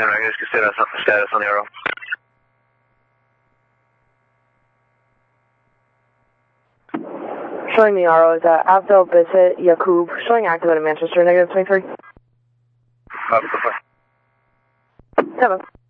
Negative, status on the arrow. Showing the arrow is Abdel Bisit Yaqub, showing active at Manchester, negative 23. 7.